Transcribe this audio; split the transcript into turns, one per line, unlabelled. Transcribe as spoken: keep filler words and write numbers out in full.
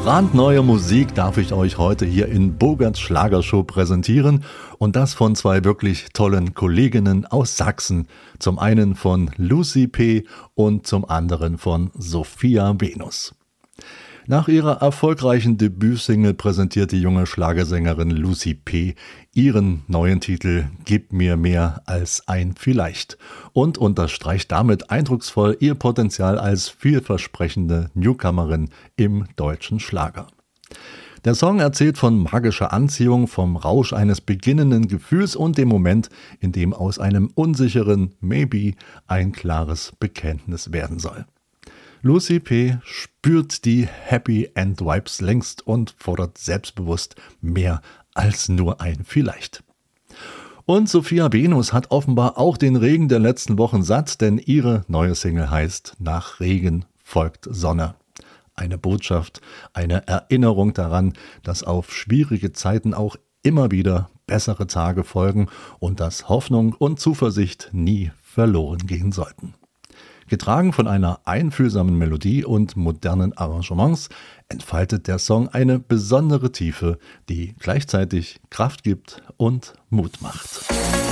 Brandneue Musik darf ich euch heute hier in Bogerts Schlagershow präsentieren und das von zwei wirklich tollen Kolleginnen aus Sachsen. Zum einen von Lucy P. und zum anderen von Sophia Venus. Nach ihrer erfolgreichen Debütsingle präsentiert die junge Schlagersängerin Lucy P. ihren neuen Titel Gib mir mehr als ein Vielleicht und unterstreicht damit eindrucksvoll ihr Potenzial als vielversprechende Newcomerin im deutschen Schlager. Der Song erzählt von magischer Anziehung, vom Rausch eines beginnenden Gefühls und dem Moment, in dem aus einem unsicheren Maybe ein klares Bekenntnis werden soll. Lucy P. spürt die Happy End Vibes längst und fordert selbstbewusst mehr als nur ein Vielleicht. Und Sophia Venus hat offenbar auch den Regen der letzten Wochen satt, denn ihre neue Single heißt Nach Regen folgt Sonne. Eine Botschaft, eine Erinnerung daran, dass auf schwierige Zeiten auch immer wieder bessere Tage folgen und dass Hoffnung und Zuversicht nie verloren gehen sollten. Getragen von einer einfühlsamen Melodie und modernen Arrangements entfaltet der Song eine besondere Tiefe, die gleichzeitig Kraft gibt und Mut macht.